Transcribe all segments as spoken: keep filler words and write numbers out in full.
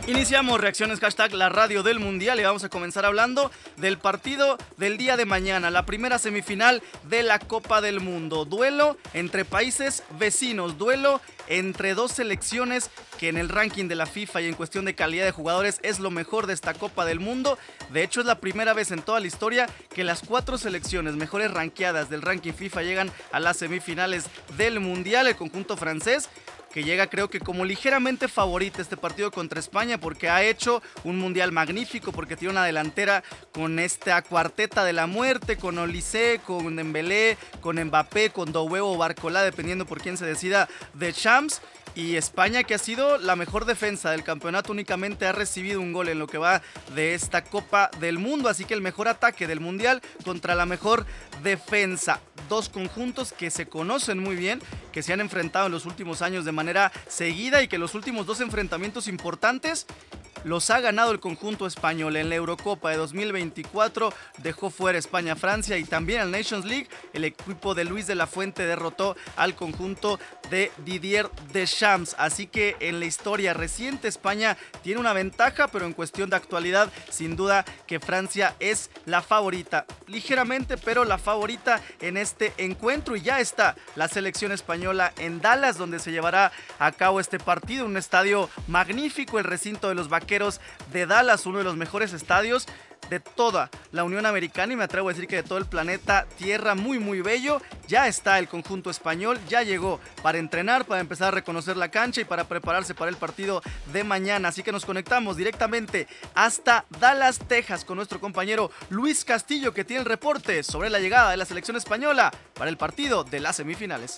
Iniciamos reacciones hashtag la radio del mundial y vamos a comenzar hablando del partido del día de mañana, la primera semifinal de la Copa del Mundo. Duelo entre países vecinos, duelo entre dos selecciones que en el ranking de la FIFA y en cuestión de calidad de jugadores es lo mejor de esta Copa del Mundo. De hecho, es la primera vez en toda la historia que las cuatro selecciones mejores rankeadas del ranking FIFA llegan a las semifinales del mundial. El conjunto francés, que llega creo que como ligeramente favorita este partido contra España porque ha hecho un mundial magnífico, porque tiene una delantera con esta cuarteta de la muerte, con Olise, con Dembélé, con Mbappé, con Doué o Barcola, dependiendo por quién se decida, de Champs. Y España, que ha sido la mejor defensa del campeonato, únicamente ha recibido un gol en lo que va de esta Copa del Mundo, así que el mejor ataque del mundial contra la mejor defensa. Dos conjuntos que se conocen muy bien, que se han enfrentado en los últimos años de manera seguida y que los últimos dos enfrentamientos importantes los ha ganado el conjunto español. En la Eurocopa de dos mil veinticuatro dejó fuera España a Francia, y también en la Nations League el equipo de Luis de la Fuente derrotó al conjunto de Didier Deschamps. Así que en la historia reciente España tiene una ventaja, pero en cuestión de actualidad sin duda que Francia es la favorita, ligeramente, pero la favorita en este encuentro. Y ya está la selección española en Dallas, donde se llevará a cabo este partido, un estadio magnífico, el recinto de los Vaqueros de Dallas, uno de los mejores estadios de toda la Unión Americana y me atrevo a decir que de todo el planeta Tierra. Muy muy bello. Ya está el conjunto español, ya llegó para entrenar, para empezar a reconocer la cancha y para prepararse para el partido de mañana. Así que nos conectamos directamente hasta Dallas, Texas, con nuestro compañero Luis Castillo, que tiene el reporte sobre la llegada de la selección española para el partido de las semifinales.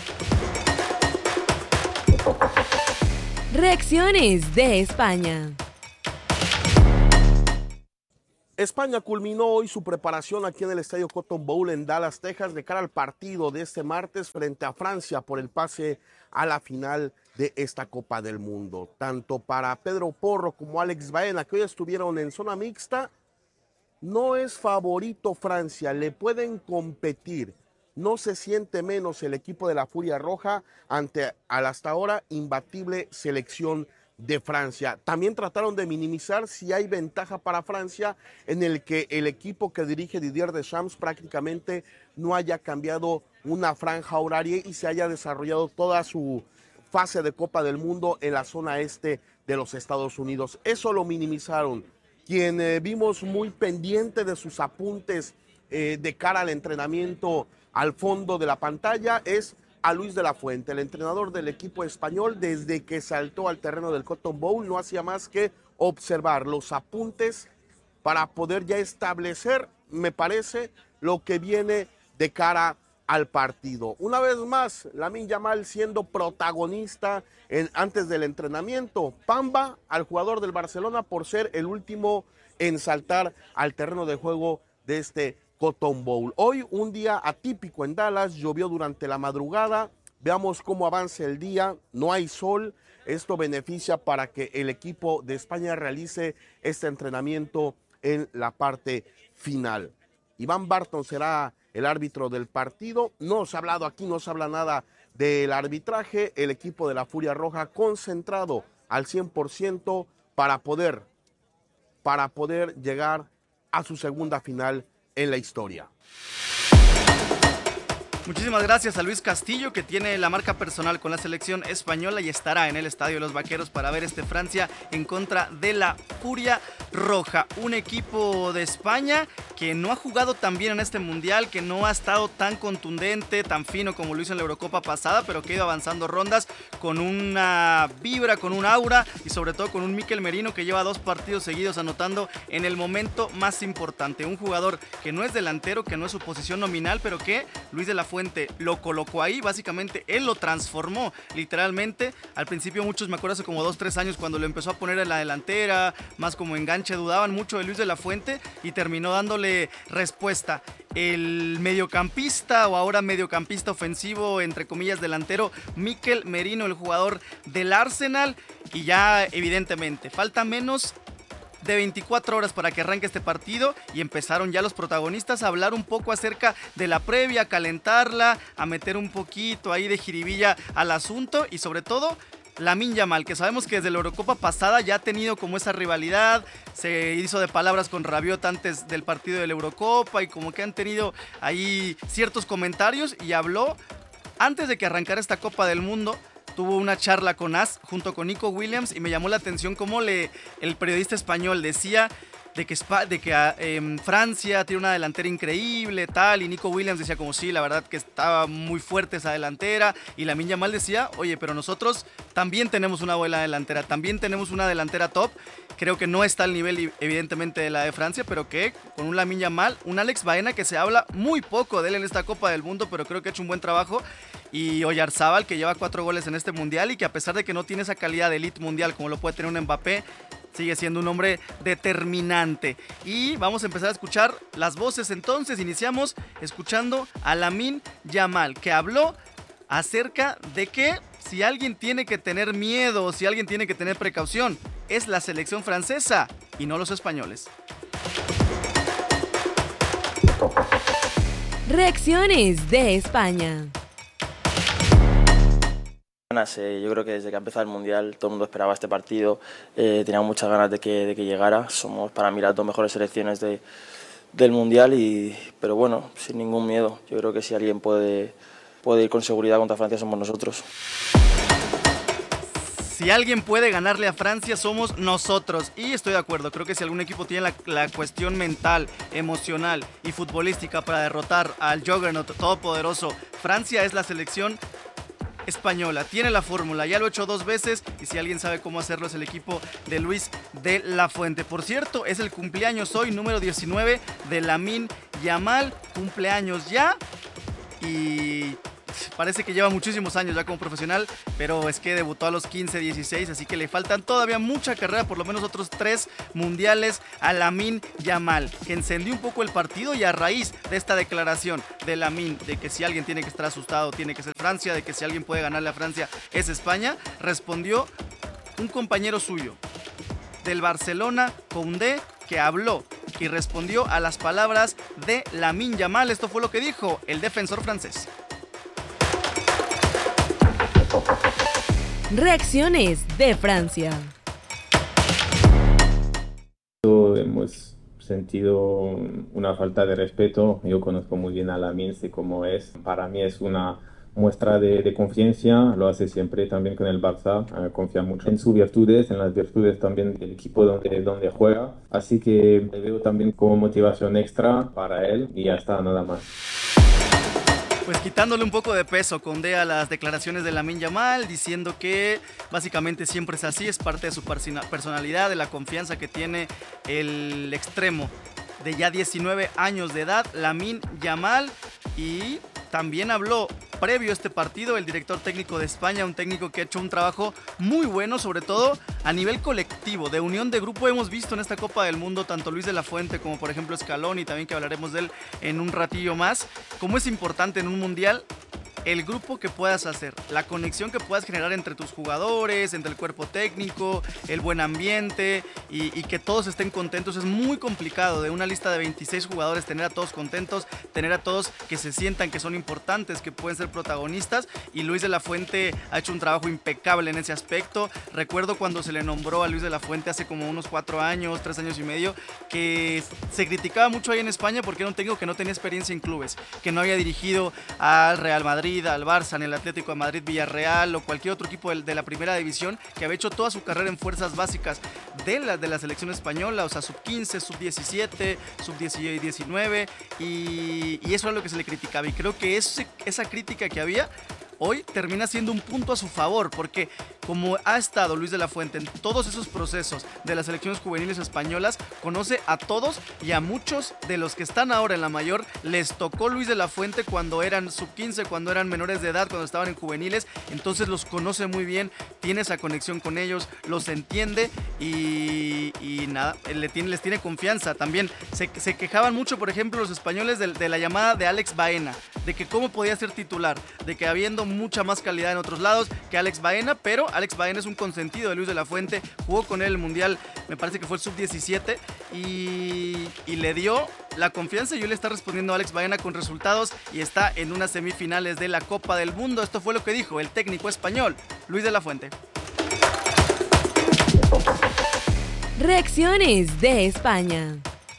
Reacciones de España. España culminó hoy su preparación aquí en el Estadio Cotton Bowl en Dallas, Texas, de cara al partido de este martes frente a Francia por el pase a la final de esta Copa del Mundo. Tanto para Pedro Porro como Alex Baena, que hoy estuvieron en zona mixta, no es favorito Francia, le pueden competir. No se siente menos el equipo de la Furia Roja ante al hasta ahora imbatible selección de Francia. También trataron de minimizar si hay ventaja para Francia en el que el equipo que dirige Didier Deschamps prácticamente no haya cambiado una franja horaria y se haya desarrollado toda su fase de Copa del Mundo en la zona este de los Estados Unidos. Eso lo minimizaron. Quien eh, vimos muy pendiente de sus apuntes eh, de cara al entrenamiento al fondo de la pantalla es a Luis de la Fuente, el entrenador del equipo español. Desde que saltó al terreno del Cotton Bowl no hacía más que observar los apuntes para poder ya establecer, me parece, lo que viene de cara al partido. Una vez más, Lamine Yamal siendo protagonista en, antes del entrenamiento. Pamba al jugador del Barcelona por ser el último en saltar al terreno de juego de este Cotton Bowl. Hoy un día atípico en Dallas, llovió durante la madrugada. Veamos cómo avanza el día, no hay sol. Esto beneficia para que el equipo de España realice este entrenamiento en la parte final. Iván Barton será el árbitro del partido. No se ha hablado aquí, no se habla nada del arbitraje. El equipo de la Furia Roja concentrado al cien por ciento para poder, para poder llegar a su segunda final en la historia. Muchísimas gracias a Luis Castillo, que tiene la marca personal con la selección española y estará en el Estadio de los Vaqueros para ver este Francia en contra de la Furia Roja. Un equipo de España que no ha jugado tan bien en este mundial, que no ha estado tan contundente, tan fino como lo hizo en la Eurocopa pasada, pero que ha ido avanzando rondas con una vibra, con un aura y sobre todo con un Mikel Merino que lleva dos partidos seguidos anotando en el momento más importante. Un jugador que no es delantero, que no es su posición nominal, pero que Luis de la Fuente lo colocó ahí, básicamente él lo transformó literalmente. Al principio muchos, me acuerdo hace como dos, tres años cuando lo empezó a poner en la delantera, más como enganche, dudaban mucho de Luis de la Fuente y terminó dándole respuesta. El mediocampista o ahora mediocampista ofensivo, entre comillas delantero, Mikel Merino, el jugador del Arsenal, y ya evidentemente falta menos de veinticuatro horas para que arranque este partido y empezaron ya los protagonistas a hablar un poco acerca de la previa, a calentarla, a meter un poquito ahí de jiribilla al asunto y sobre todo Lamine Yamal, que sabemos que desde la Eurocopa pasada ya ha tenido como esa rivalidad, se hizo de palabras con Rabiot antes del partido de la Eurocopa y como que han tenido ahí ciertos comentarios, y habló antes de que arrancara esta Copa del Mundo. Tuvo una charla con As junto con Nico Williams y me llamó la atención cómo le, el periodista español decía de que, de que eh, Francia tiene una delantera increíble, tal, y Nico Williams decía como sí, la verdad que estaba muy fuerte esa delantera, y Lamine Yamal decía, oye, pero nosotros también tenemos una buena delantera, también tenemos una delantera top, creo que no está al nivel evidentemente de la de Francia, pero que con un Lamine Yamal, un Alex Baena que se habla muy poco de él en esta Copa del Mundo, pero creo que ha hecho un buen trabajo, y Oyarzabal, que lleva cuatro goles en este mundial y que a pesar de que no tiene esa calidad de elite mundial como lo puede tener un Mbappé, sigue siendo un hombre determinante. Y vamos a empezar a escuchar las voces entonces. Iniciamos escuchando a Lamine Yamal, que habló acerca de que si alguien tiene que tener miedo, si alguien tiene que tener precaución, es la selección francesa y no los españoles. Reacciones de España. Yo creo que desde que ha empezado el Mundial todo el mundo esperaba este partido, eh, tenía muchas ganas de que, de que llegara. Somos para mí las dos mejores selecciones de, del Mundial, y, pero bueno, sin ningún miedo. Yo creo que si alguien puede, puede ir con seguridad contra Francia somos nosotros. Si alguien puede ganarle a Francia somos nosotros, y estoy de acuerdo, creo que si algún equipo tiene la, la cuestión mental, emocional y futbolística para derrotar al Juggernaut todopoderoso, Francia es la selección española, tiene la fórmula, ya lo ha hecho dos veces, y si alguien sabe cómo hacerlo es el equipo de Luis de la Fuente. Por cierto, es el cumpleaños hoy, número diecinueve, de Lamine Yamal, cumpleaños ya, y parece que lleva muchísimos años ya como profesional, pero es que debutó a los quince, dieciséis, así que le faltan todavía mucha carrera, por lo menos otros tres mundiales a Lamine Yamal, que encendió un poco el partido, y a raíz de esta declaración de Lamine, de que si alguien tiene que estar asustado tiene que ser Francia, de que si alguien puede ganarle a Francia es España, respondió un compañero suyo del Barcelona, Koundé, que habló y respondió a las palabras de Lamine Yamal. Esto fue lo que dijo el defensor francés. Reacciones de Francia. Hemos sentido una falta de respeto. Yo conozco muy bien a Lamine, sé cómo es. Para mí es una muestra de, de confianza, lo hace siempre también con el Barça, eh, confía mucho en sus virtudes, en las virtudes también del equipo donde, donde juega. Así que le veo también como motivación extra para él, y ya está, nada más. Pues quitándole un poco de peso Koundé a las declaraciones de Lamine Yamal, diciendo que básicamente siempre es así, es parte de su personalidad, de la confianza que tiene el extremo de ya diecinueve años de edad, Lamine Yamal. Y también habló previo a este partido el director técnico de España, un técnico que ha hecho un trabajo muy bueno, sobre todo a nivel colectivo, de unión de grupo. Hemos visto en esta Copa del Mundo tanto Luis de la Fuente como por ejemplo Scaloni, también que hablaremos de él en un ratillo más, cómo es importante en un mundial el grupo que puedas hacer, la conexión que puedas generar entre tus jugadores, entre el cuerpo técnico, el buen ambiente, y, y que todos estén contentos. Es muy complicado de una lista de veintiséis jugadores tener a todos contentos, tener a todos que se sientan que son importantes, que pueden ser protagonistas, y Luis de la Fuente ha hecho un trabajo impecable en ese aspecto. Recuerdo cuando se le nombró a Luis de la Fuente hace como unos cuatro años, tres años y medio, que se criticaba mucho ahí en España porque era un técnico que no tenía experiencia en clubes, que no había dirigido al Real Madrid, al Barça, en el Atlético de Madrid, Villarreal o cualquier otro equipo de, de la primera división, que había hecho toda su carrera en fuerzas básicas de la, de la selección española, o sea, sub quince, sub diecisiete, sub diecinueve, y, y eso era lo que se le criticaba, y creo que ese, esa crítica que había hoy termina siendo un punto a su favor, porque como ha estado Luis de la Fuente en todos esos procesos de las selecciones juveniles españolas, conoce a todos, y a muchos de los que están ahora en la mayor les tocó Luis de la Fuente cuando eran sub quince, cuando eran menores de edad, cuando estaban en juveniles. Entonces los conoce muy bien, tiene esa conexión con ellos, los entiende, y, y nada, le tiene, les tiene confianza. También se, se quejaban mucho, por ejemplo, los españoles de, de la llamada de Alex Baena, de que cómo podía ser titular, de que habiendo mucha más calidad en otros lados que Alex Baena, pero Alex Baena es un consentido de Luis de la Fuente, jugó con él el Mundial, me parece que fue el sub diecisiete, y, y le dio la confianza, y hoy le está respondiendo a Alex Baena con resultados, y está en unas semifinales de la Copa del Mundo. Esto fue lo que dijo el técnico español, Luis de la Fuente. Reacciones de España.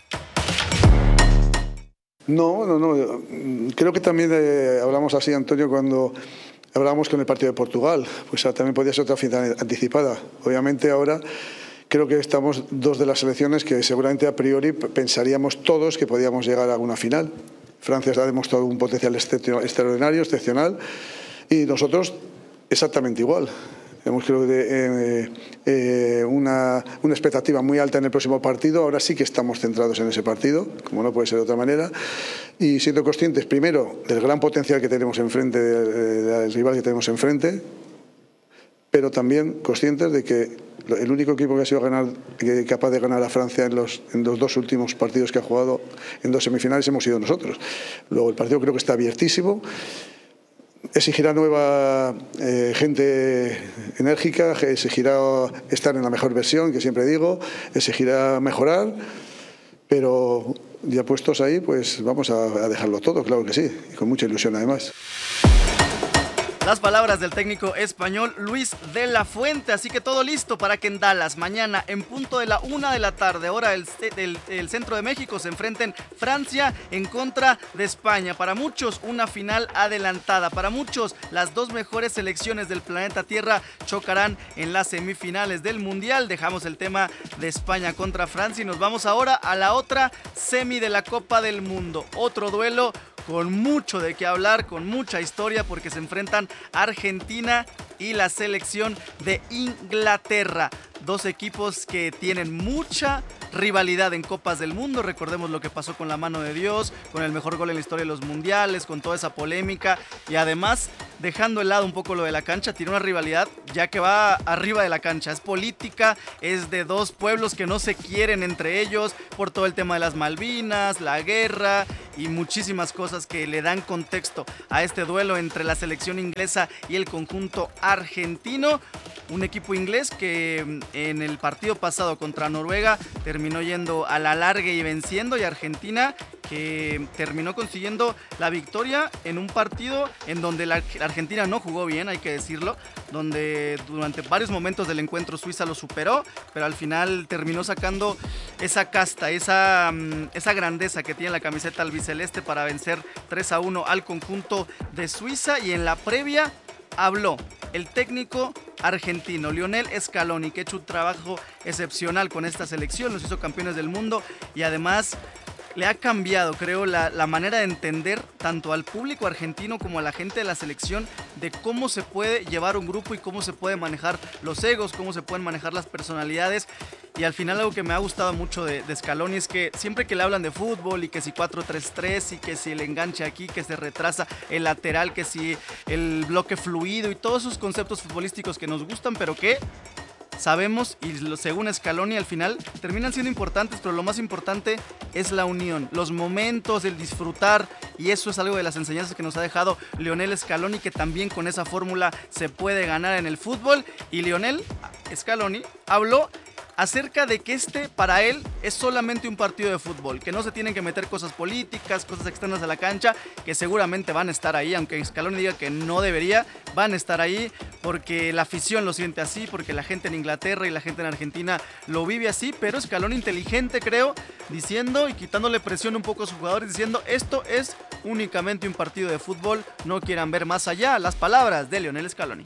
No, no, no. Creo que también eh, hablamos así, Antonio, cuando hablábamos con el partido de Portugal. Pues también podía ser otra final anticipada. Obviamente ahora creo que estamos dos de las selecciones que seguramente a priori pensaríamos todos que podíamos llegar a una final. Francia ha demostrado un potencial extraordinario, excepcional, y nosotros exactamente igual. Tenemos creo que eh, eh, una, una expectativa muy alta en el próximo partido. Ahora sí que estamos centrados en ese partido, como no puede ser de otra manera, y siendo conscientes primero del gran potencial que tenemos enfrente, del rival que tenemos enfrente, pero también conscientes de que el único equipo que ha sido ganar, que, capaz de ganar a Francia en los, en los dos últimos partidos que ha jugado en dos semifinales hemos sido nosotros. Luego el partido creo que está abiertísimo. Exigirá nueva eh, gente enérgica, exigirá estar en la mejor versión, que siempre digo, exigirá mejorar, pero ya puestos ahí, pues vamos a, a dejarlo todo, claro que sí, y con mucha ilusión además. Las palabras del técnico español Luis de la Fuente. Así que todo listo para que en Dallas mañana en punto de la una de la tarde, hora del, del, del centro de México, se enfrenten Francia en contra de España. Para muchos una final adelantada, para muchos las dos mejores selecciones del planeta Tierra chocarán en las semifinales del Mundial. Dejamos el tema de España contra Francia y nos vamos ahora a la otra semi de la Copa del Mundo. Otro duelo con mucho de qué hablar, con mucha historia, porque se enfrentan Argentina y la selección de Inglaterra. Dos equipos que tienen mucha rivalidad en Copas del Mundo. Recordemos lo que pasó con la mano de Dios, con el mejor gol en la historia de los mundiales, con toda esa polémica. Y además, dejando de lado un poco lo de la cancha, tiene una rivalidad ya que va arriba de la cancha. Es política, es de dos pueblos que no se quieren entre ellos por todo el tema de las Malvinas, la guerra y muchísimas cosas que le dan contexto a este duelo entre la selección inglesa y el conjunto argentino. Un equipo inglés que en el partido pasado contra Noruega terminó yendo a la larga y venciendo, y Argentina que terminó consiguiendo la victoria en un partido en donde la Argentina no jugó bien, hay que decirlo, donde durante varios momentos del encuentro Suiza lo superó, pero al final terminó sacando esa casta, esa, esa grandeza que tiene la camiseta albiceleste para vencer tres a uno al conjunto de Suiza. Y en la previa habló el técnico argentino Lionel Scaloni, que ha hecho un trabajo excepcional con esta selección, los hizo campeones del mundo y además le ha cambiado, creo, la, la manera de entender tanto al público argentino como a la gente de la selección de cómo se puede llevar un grupo y cómo se puede manejar los egos, cómo se pueden manejar las personalidades. Y al final algo que me ha gustado mucho de, de Scaloni es que siempre que le hablan de fútbol y que si cuatro tres tres y que si el enganche aquí, que se retrasa el lateral, que si el bloque fluido y todos esos conceptos futbolísticos que nos gustan, pero que sabemos, y según Scaloni al final terminan siendo importantes, pero lo más importante es la unión, los momentos, el disfrutar, y eso es algo de las enseñanzas que nos ha dejado Lionel Scaloni, que también con esa fórmula se puede ganar en el fútbol. Y Lionel Scaloni habló acerca de que este para él es solamente un partido de fútbol, que no se tienen que meter cosas políticas, cosas externas a la cancha, que seguramente van a estar ahí, aunque Scaloni diga que no debería, van a estar ahí porque la afición lo siente así, porque la gente en Inglaterra y la gente en Argentina lo vive así. Pero Scaloni inteligente, creo, diciendo y quitándole presión un poco a sus jugadores, diciendo esto es únicamente un partido de fútbol, no quieran ver más allá. Las palabras de Lionel Scaloni.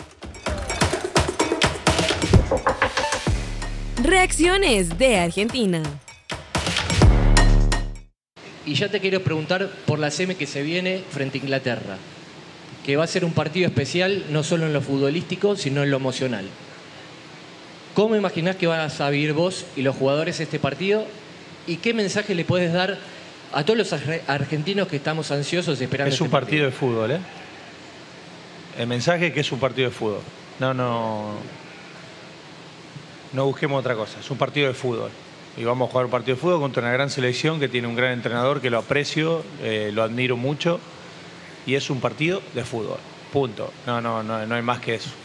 Reacciones de Argentina. Y ya te quiero preguntar por la semi que se viene frente a Inglaterra, que va a ser un partido especial no solo en lo futbolístico, sino en lo emocional. ¿Cómo imaginás que vas a vivir vos y los jugadores este partido? ¿Y qué mensaje le puedes dar a todos los argentinos que estamos ansiosos esperando? Es un este partido partido de fútbol, ¿eh? El mensaje es que es un partido de fútbol. No, no... No busquemos otra cosa, es un partido de fútbol. Y vamos a jugar un partido de fútbol contra una gran selección que tiene un gran entrenador que lo aprecio, eh, lo admiro mucho. Y es un partido de fútbol, punto. No, no, no, no hay más que eso.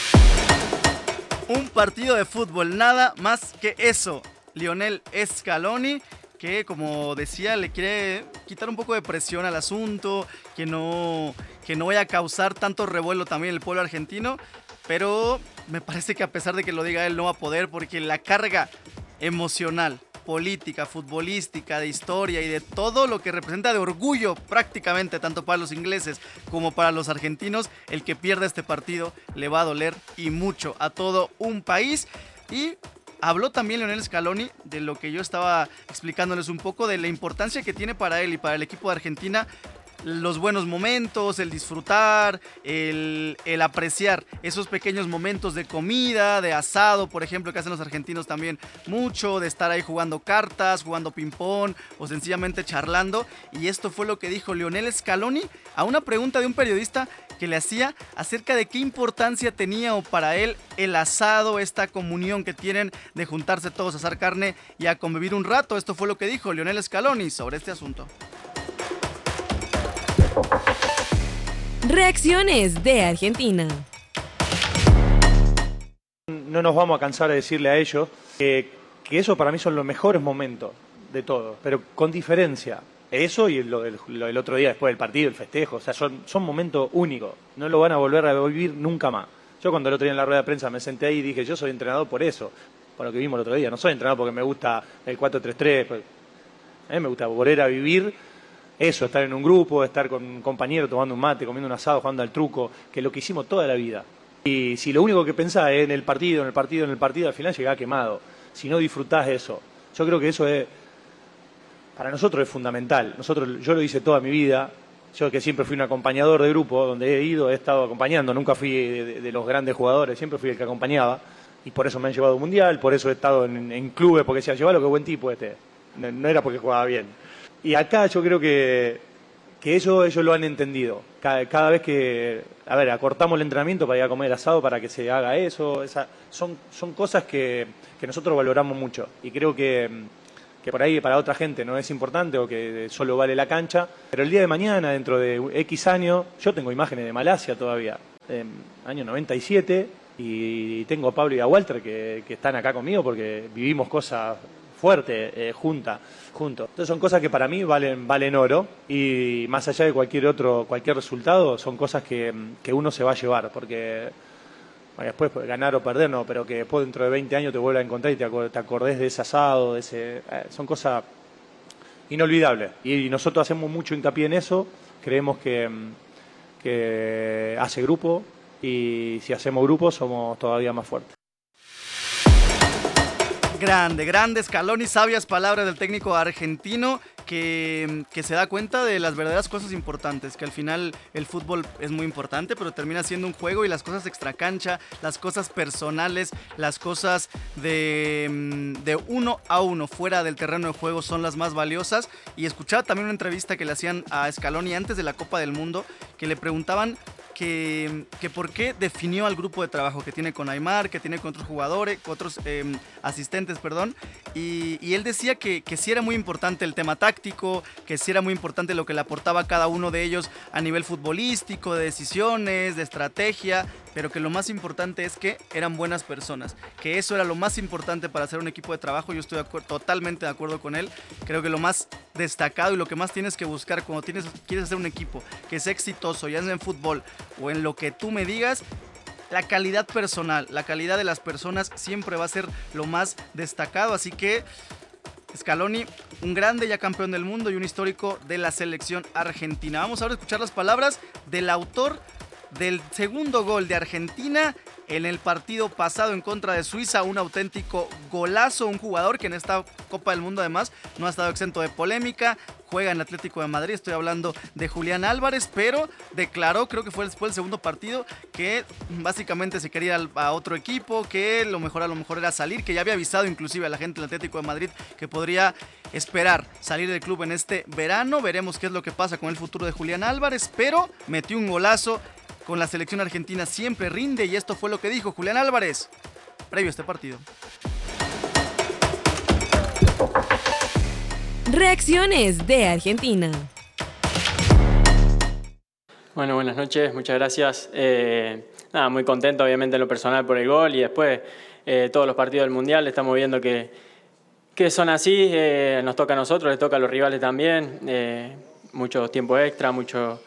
Un partido de fútbol, nada más que eso. Lionel Scaloni, que como decía le quiere quitar un poco de presión al asunto, que no, que no vaya a causar tanto revuelo también el pueblo argentino. Pero me parece que a pesar de que lo diga él no va a poder, porque la carga emocional, política, futbolística, de historia y de todo lo que representa de orgullo prácticamente tanto para los ingleses como para los argentinos. El que pierda este partido le va a doler y mucho a todo un país. Y habló también Lionel Scaloni de lo que yo estaba explicándoles un poco, de la importancia que tiene para él y para el equipo de Argentina los buenos momentos, el disfrutar, el, el apreciar esos pequeños momentos de comida, de asado, por ejemplo, que hacen los argentinos también mucho, de estar ahí jugando cartas, jugando ping-pong o sencillamente charlando. Y esto fue lo que dijo Lionel Scaloni a una pregunta de un periodista que le hacía acerca de qué importancia tenía o para él el asado, esta comunión que tienen de juntarse todos a asar carne y a convivir un rato. Esto fue lo que dijo Lionel Scaloni sobre este asunto. Reacciones de Argentina. No nos vamos a cansar de decirle a ellos que, que eso para mí son los mejores momentos de todo, pero con diferencia. Eso y lo del, lo del otro día después del partido, el festejo, o sea, son, son momentos únicos. No lo van a volver a vivir nunca más. Yo cuando el otro día en la rueda de prensa me senté ahí y dije, yo soy entrenador por eso, por lo que vimos el otro día. No soy entrenador porque me gusta el cuatro tres tres, pues, a mí me gusta volver a vivir eso, estar en un grupo, estar con un compañero tomando un mate, comiendo un asado, jugando al truco, que es lo que hicimos toda la vida. Y si lo único que pensás es en el partido, en el partido, en el partido, al final llegás quemado. Si no disfrutás eso. Yo creo que eso es, para nosotros es fundamental. Nosotros, yo lo hice toda mi vida. Yo que siempre fui un acompañador de grupo, donde he ido, he estado acompañando. Nunca fui de, de, de los grandes jugadores, siempre fui el que acompañaba. Y por eso me han llevado a un mundial, por eso he estado en, en clubes, porque decía, llévalo, qué buen tipo este. No, no era porque jugaba bien. Y acá yo creo que, que eso ellos lo han entendido. Cada, cada vez que, a ver, acortamos el entrenamiento para ir a comer asado para que se haga eso. Esa, son, son cosas que, que nosotros valoramos mucho. Y creo que, que por ahí para otra gente no es importante o que solo vale la cancha. Pero el día de mañana, dentro de X años, yo tengo imágenes de Malasia todavía, eh, año noventa y siete, y tengo a Pablo y a Walter que, que están acá conmigo porque vivimos cosas fuertes eh, juntas. Juntos. Entonces son cosas que para mí valen, valen oro y más allá de cualquier otro, cualquier resultado, son cosas que, que uno se va a llevar, porque bueno, después ganar o perder no, pero que después dentro de veinte años te vuelvas a encontrar y te, acord te acordés de ese asado, de ese, eh, son cosas inolvidables. Y nosotros hacemos mucho hincapié en eso, creemos que, que hace grupo y si hacemos grupo somos todavía más fuertes. Grande, grande Scaloni, sabias palabras del técnico argentino que, que se da cuenta de las verdaderas cosas importantes, que al final el fútbol es muy importante, pero termina siendo un juego y las cosas extracancha, las cosas personales, las cosas de, de uno a uno fuera del terreno de juego son las más valiosas. Y escuchaba también una entrevista que le hacían a Scaloni antes de la Copa del Mundo, que le preguntaban Que, que por qué definió al grupo de trabajo que tiene con Aimar, que tiene con otros jugadores, con otros eh, asistentes, perdón, y, y él decía que, que sí era muy importante el tema táctico, que sí era muy importante lo que le aportaba cada uno de ellos a nivel futbolístico, de decisiones, de estrategia, pero que lo más importante es que eran buenas personas, que eso era lo más importante para hacer un equipo de trabajo. Yo estoy de totalmente de acuerdo con él. Creo que lo más destacado y lo que más tienes que buscar cuando tienes, quieres hacer un equipo que sea exitoso, ya sea en fútbol o en lo que tú me digas, la calidad personal, la calidad de las personas siempre va a ser lo más destacado. Así que Scaloni, un grande ya campeón del mundo y un histórico de la selección argentina. Vamos ahora a escuchar las palabras del autor del segundo gol de Argentina en el partido pasado en contra de Suiza, un auténtico golazo, un jugador que en esta Copa del Mundo además no ha estado exento de polémica, juega en Atlético de Madrid, estoy hablando de Julián Álvarez, pero declaró, creo que fue después del segundo partido, que básicamente se quería ir a otro equipo, que lo mejor a lo mejor era salir, que ya había avisado inclusive a la gente del Atlético de Madrid que podría esperar salir del club en este verano. Veremos qué es lo que pasa con el futuro de Julián Álvarez, pero metió un golazo. Con la selección argentina siempre rinde y esto fue lo que dijo Julián Álvarez previo a este partido. Reacciones de Argentina. Bueno, buenas noches, muchas gracias. Eh, nada, muy contento obviamente en lo personal por el gol y después eh, todos los partidos del Mundial estamos viendo que, que son así, eh, nos toca a nosotros, les toca a los rivales también, eh, mucho tiempo extra, mucho...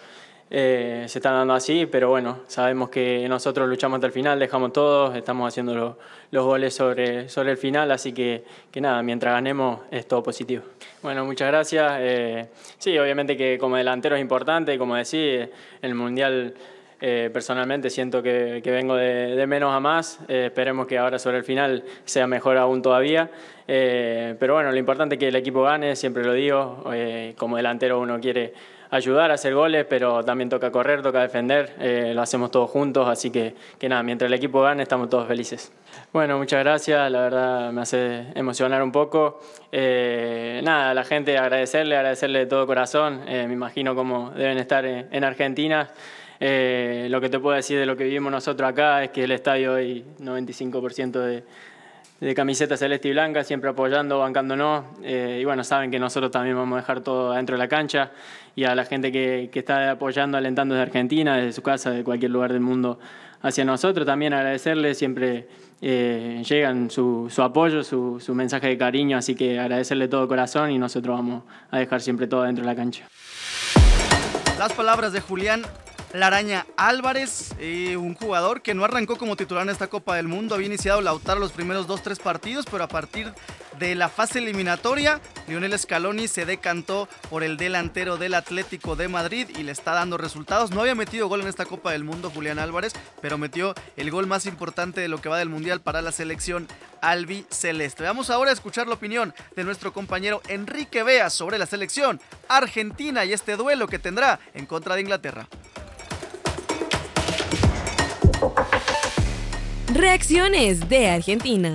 eh, se están dando así, pero bueno, sabemos que nosotros luchamos hasta el final, dejamos todo, estamos haciendo lo, los goles sobre, sobre el final, así que, que nada, mientras ganemos es todo positivo. Bueno, muchas gracias. Eh, sí, obviamente que como delantero es importante, como decís, en el Mundial eh, personalmente siento que, que vengo de, de menos a más, eh, esperemos que ahora sobre el final sea mejor aún todavía, eh, pero bueno, lo importante es que el equipo gane, siempre lo digo, eh, como delantero uno quiere ayudar a hacer goles, pero también toca correr, toca defender, eh, lo hacemos todos juntos, así que, que nada, mientras el equipo gane estamos todos felices. Bueno, muchas gracias, la verdad me hace emocionar un poco. Eh, nada, a la gente agradecerle, agradecerle de todo corazón, eh, me imagino cómo deben estar en, en Argentina. Eh, lo que te puedo decir de lo que vivimos nosotros acá es que el estadio hoy noventa y cinco por ciento de, de camiseta celeste y blanca, siempre apoyando, bancándonos, eh, y bueno, saben que nosotros también vamos a dejar todo adentro de la cancha, y a la gente que, que está apoyando, alentando desde Argentina, desde su casa, de cualquier lugar del mundo hacia nosotros, también agradecerles, siempre eh, llegan su, su apoyo, su, su mensaje de cariño, así que agradecerle de todo corazón y nosotros vamos a dejar siempre todo dentro de la cancha. Las palabras de Julián La Araña Álvarez, eh, un jugador que no arrancó como titular en esta Copa del Mundo. Había iniciado Lautaro los primeros dos tres partidos, pero a partir de la fase eliminatoria, Lionel Scaloni se decantó por el delantero del Atlético de Madrid y le está dando resultados. No había metido gol en esta Copa del Mundo Julián Álvarez, pero metió el gol más importante de lo que va del Mundial para la selección albiceleste. Vamos ahora a escuchar la opinión de nuestro compañero Enrique Bea sobre la selección argentina y este duelo que tendrá en contra de Inglaterra. Reacciones de Argentina.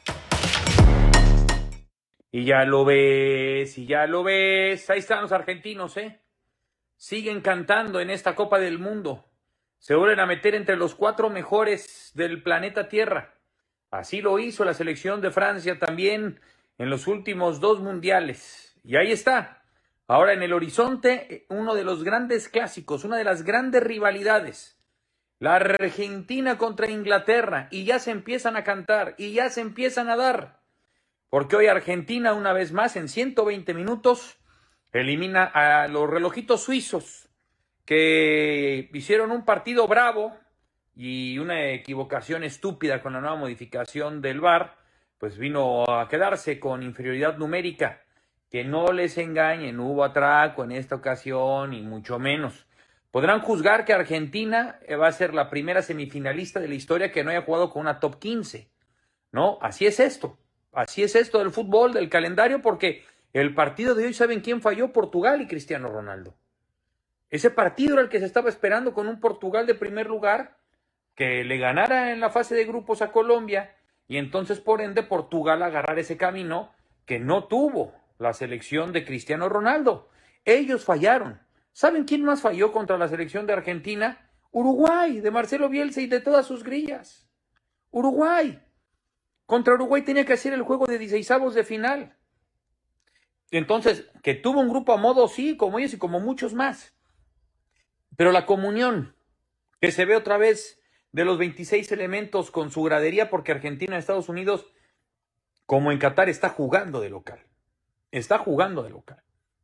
Y ya lo ves, y ya lo ves. Ahí están los argentinos, ¿eh? Siguen cantando en esta Copa del Mundo. Se vuelven a meter entre los cuatro mejores del planeta Tierra. Así lo hizo la selección de Francia también en los últimos dos mundiales. Y ahí está. Ahora en el horizonte, uno de los grandes clásicos, una de las grandes rivalidades. La Argentina contra Inglaterra, y ya se empiezan a cantar, y ya se empiezan a dar, porque hoy Argentina una vez más en ciento veinte minutos elimina a los relojitos suizos, que hicieron un partido bravo y una equivocación estúpida con la nueva modificación del V A R, pues vino a quedarse con inferioridad numérica. Que no les engañen, no hubo atraco en esta ocasión, y mucho menos. Podrán juzgar que Argentina va a ser la primera semifinalista de la historia que no haya jugado con una top quince. No, así es esto. Así es esto del fútbol, del calendario, porque el partido de hoy, ¿saben quién falló? Portugal y Cristiano Ronaldo. Ese partido era el que se estaba esperando, con un Portugal de primer lugar, que le ganara en la fase de grupos a Colombia, y entonces por ende Portugal agarrar ese camino que no tuvo la selección de Cristiano Ronaldo. Ellos fallaron. ¿Saben quién más falló contra la selección de Argentina? Uruguay, de Marcelo Bielsa y de todas sus grillas. Uruguay. Contra Uruguay tenía que hacer el juego de dieciseisavos de final. Entonces, que tuvo un grupo a modo, sí, como ellos y como muchos más. Pero la comunión que se ve otra vez de los veintiséis elementos con su gradería, porque Argentina, Estados Unidos, como en Qatar, está jugando de local. Está jugando de local.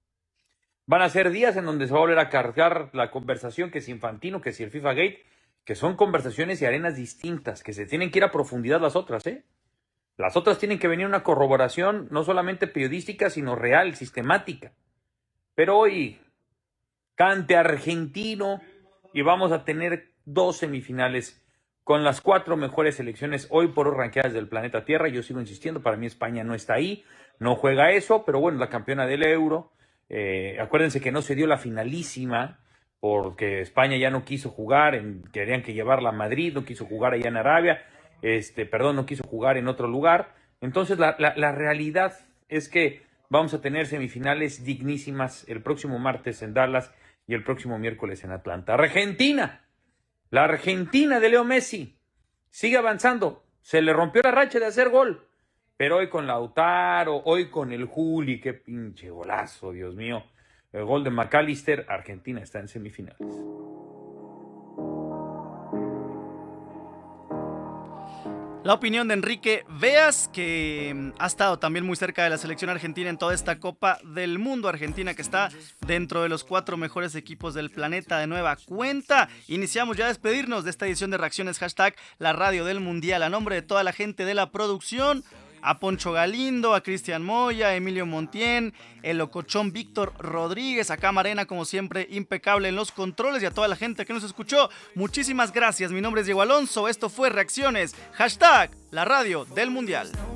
Van a ser días en donde se va a volver a cargar la conversación, que si Infantino, que si el FIFA Gate, que son conversaciones y arenas distintas, que se tienen que ir a profundidad las otras, ¿eh? Las otras tienen que venir una corroboración no solamente periodística, sino real, sistemática. Pero hoy, cante argentino, y vamos a tener dos semifinales con las cuatro mejores selecciones hoy por hoy ranqueadas del planeta Tierra. Yo sigo insistiendo, para mí España no está ahí, no juega eso, pero bueno, la campeona del Euro. Eh, acuérdense que no se dio la finalísima porque España ya no quiso jugar, en, querían que llevarla a Madrid, no quiso jugar allá en Arabia, este, perdón, no quiso jugar en otro lugar. Entonces la, la, la realidad es que vamos a tener semifinales dignísimas el próximo martes en Dallas y el próximo miércoles en Atlanta. Argentina, la Argentina de Leo Messi sigue avanzando, se le rompió la racha de hacer gol. Pero hoy con Lautaro, hoy con el Juli, qué pinche golazo, Dios mío. El gol de McAllister, Argentina está en semifinales. La opinión de Enrique Veas, que ha estado también muy cerca de la selección argentina en toda esta Copa del Mundo. Argentina que está dentro de los cuatro mejores equipos del planeta de nueva cuenta. Iniciamos ya a despedirnos de esta edición de Reacciones Hashtag La Radio del Mundial. A nombre de toda la gente de la producción, a Poncho Galindo, a Cristian Moya, a Emilio Montien, el locochón Víctor Rodríguez, a Camarena como siempre impecable en los controles, y a toda la gente que nos escuchó, muchísimas gracias. Mi nombre es Diego Alonso, esto fue Reacciones Hashtag La Radio del Mundial.